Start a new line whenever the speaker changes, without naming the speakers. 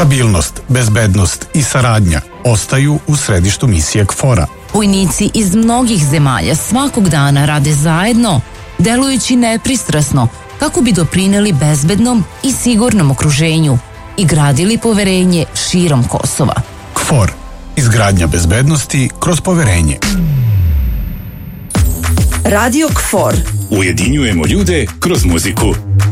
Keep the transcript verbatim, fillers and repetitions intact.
Stabilnost, bezbednost i saradnja ostaju u središtu misije KFOR-a.
Vojnici iz mnogih zemalja svakog dana rade zajedno, delujući nepristrasno kako bi doprineli bezbednom i sigurnom okruženju i gradili poverenje širom Kosova.
KFOR. Izgradnja bezbednosti kroz poverenje.
Radio KFOR.
Ujedinjujemo ljude kroz muziku.